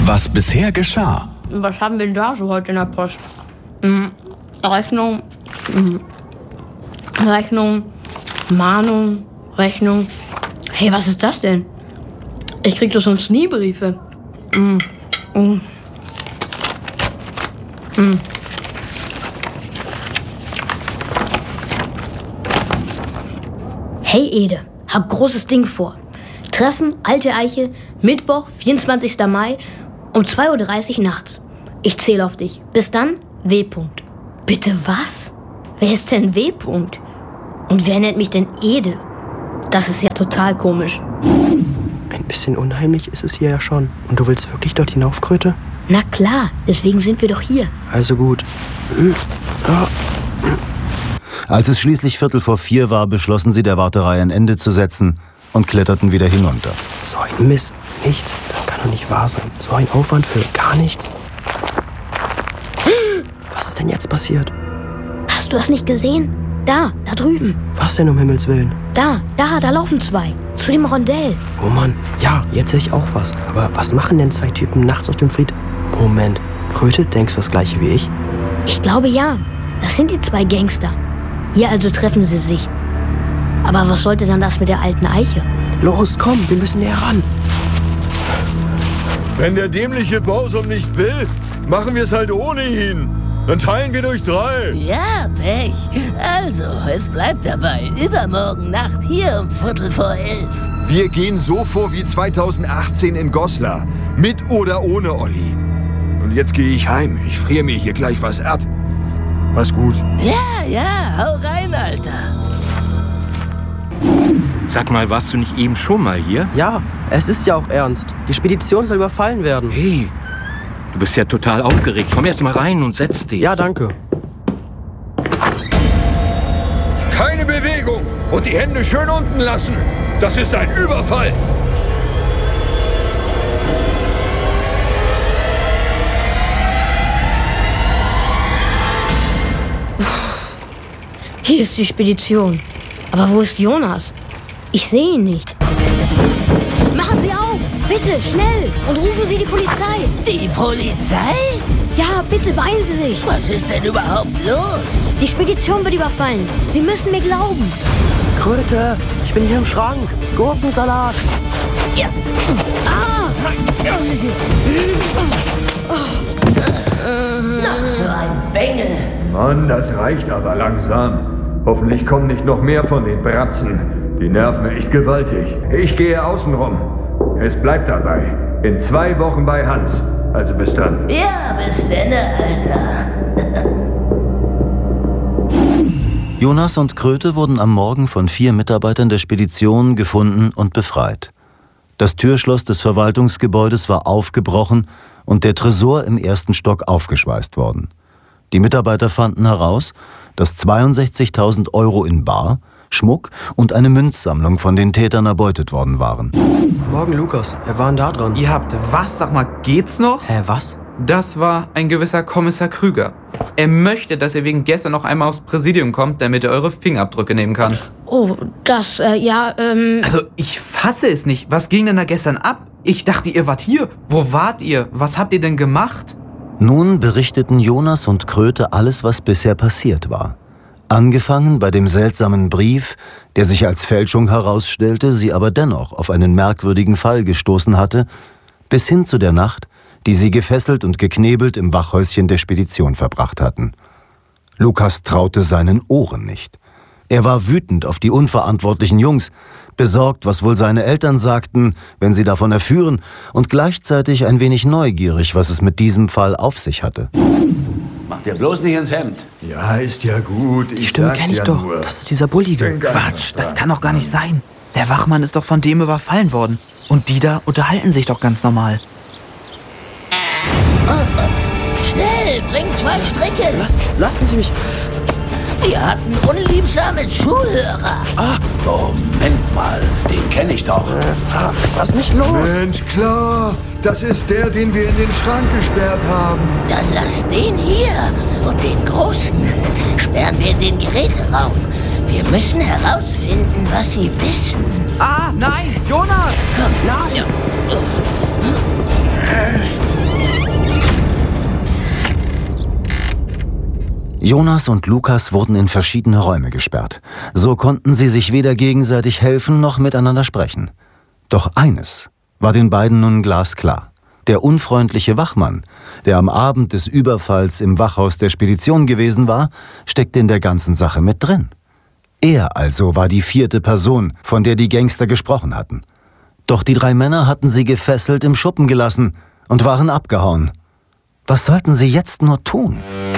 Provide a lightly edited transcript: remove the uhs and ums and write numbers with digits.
was bisher geschah. Was haben wir denn da so heute in der Post? Rechnung, Mahnung, Rechnung. Hey, was ist das denn? Ich krieg doch sonst nie Briefe. Hey Ede, hab großes Ding vor. Treffen, Alte Eiche, Mittwoch, 24. Mai um 2:30 Uhr nachts. Ich zähle auf dich. Bis dann, W. Bitte was? Wer ist denn W. Und wer nennt mich denn Ede? Das ist ja total komisch. Ein bisschen unheimlich ist es hier ja schon. Und du willst wirklich dort hinauf, Kröte? Na klar, deswegen sind wir doch hier. Also gut. Als es schließlich 3:45 war, beschlossen sie, der Warterei ein Ende zu setzen und kletterten wieder hinunter. So ein Mist. Nichts. Das kann doch nicht wahr sein. So ein Aufwand für gar nichts. Was ist denn jetzt passiert? Hast du das nicht gesehen? Da drüben. Was denn um Himmels Willen? Da laufen zwei. Zu dem Rondell. Oh Mann, ja, jetzt sehe ich auch was. Aber was machen denn zwei Typen nachts auf dem Fried? Moment, Kröte, denkst du das gleiche wie ich? Ich glaube ja. Das sind die zwei Gangster. Hier also treffen sie sich. Aber was sollte dann das mit der alten Eiche? Los, komm, wir müssen näher ran. Wenn der dämliche Bausum nicht will, machen wir es halt ohne ihn. Dann teilen wir durch 3. Ja, Pech. Also, es bleibt dabei. Übermorgen Nacht hier um 11:15. Wir gehen so vor wie 2018 in Goslar. Mit oder ohne Olli. Und jetzt gehe ich heim. Ich friere mir hier gleich was ab. Mach's gut. Ja, hau rein, Alter. Sag mal, warst du nicht eben schon mal hier? Ja, es ist ja auch ernst. Die Spedition soll überfallen werden. Hey, du bist ja total aufgeregt. Komm erst mal rein und setz dich. Ja, danke. Keine Bewegung und die Hände schön unten lassen. Das ist ein Überfall. Hier ist die Spedition. Aber wo ist Jonas? Ich sehe ihn nicht. Machen Sie auf! Bitte, schnell! Und rufen Sie die Polizei! Die Polizei? Ja, bitte, beeilen Sie sich! Was ist denn überhaupt los? Die Spedition wird überfallen. Sie müssen mir glauben. Kröte, ich bin hier im Schrank. Gurkensalat. Ja. Na, so ein Bengel. Mann, das reicht aber langsam. Hoffentlich kommen nicht noch mehr von den Bratzen. Die nerven echt gewaltig. Ich gehe außen rum. Es bleibt dabei. In 2 Wochen bei Hans. Also bis dann. Ja, bis dann, Alter. Jonas und Kröte wurden am Morgen von 4 Mitarbeitern der Spedition gefunden und befreit. Das Türschloss des Verwaltungsgebäudes war aufgebrochen und der Tresor im 1. Stock aufgeschweißt worden. Die Mitarbeiter fanden heraus, dass 62.000 Euro in bar, Schmuck und eine Münzsammlung von den Tätern erbeutet worden waren. Morgen, Lukas. Wer war denn da dran? Ihr habt was? Sag mal, geht's noch? Hä, was? Das war ein gewisser Kommissar Krüger. Er möchte, dass ihr wegen gestern noch einmal aufs Präsidium kommt, damit er eure Fingerabdrücke nehmen kann. Oh, das, Also, ich fasse es nicht. Was ging denn da gestern ab? Ich dachte, ihr wart hier. Wo wart ihr? Was habt ihr denn gemacht? Nun berichteten Jonas und Kröte alles, was bisher passiert war. Angefangen bei dem seltsamen Brief, der sich als Fälschung herausstellte, sie aber dennoch auf einen merkwürdigen Fall gestoßen hatte, bis hin zu der Nacht, die sie gefesselt und geknebelt im Wachhäuschen der Spedition verbracht hatten. Lukas traute seinen Ohren nicht. Er war wütend auf die unverantwortlichen Jungs, besorgt, was wohl seine Eltern sagten, wenn sie davon erführen, und gleichzeitig ein wenig neugierig, was es mit diesem Fall auf sich hatte. Mach dir bloß nicht ins Hemd. Ja, ist ja gut. Die Stimme kenne ich doch. Das ist dieser Bullige. Quatsch, das kann doch gar nicht sein. Der Wachmann ist doch von dem überfallen worden. Und die da unterhalten sich doch ganz normal. Schnell, bring 2 Stricke. Lassen Sie mich. Wir hatten unliebsame Zuhörer. Moment mal, den kenne ich doch. Lass mich los. Mensch, klar. Das ist der, den wir in den Schrank gesperrt haben. Dann lass den hier und den Großen sperren wir in den Geräteraum. Wir müssen herausfinden, was sie wissen. Ah, nein, Jonas! Komm, nein. Jonas und Lukas wurden in verschiedene Räume gesperrt. So konnten sie sich weder gegenseitig helfen noch miteinander sprechen. Doch eines war den beiden nun glasklar. Der unfreundliche Wachmann, der am Abend des Überfalls im Wachhaus der Spedition gewesen war, steckte in der ganzen Sache mit drin. Er also war die 4. Person, von der die Gangster gesprochen hatten. Doch die 3 Männer hatten sie gefesselt im Schuppen gelassen und waren abgehauen. Was sollten sie jetzt nur tun?